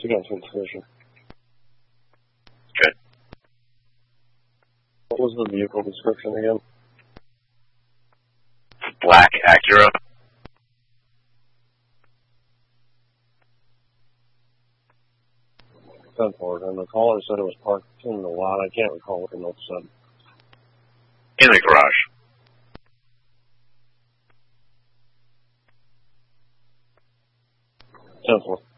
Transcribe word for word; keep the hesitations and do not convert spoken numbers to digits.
to get some information. Okay. What was the vehicle description again? Black Acura. ten four, and the caller said it was parked in the lot. I can't recall what the note said. In the garage. ten four.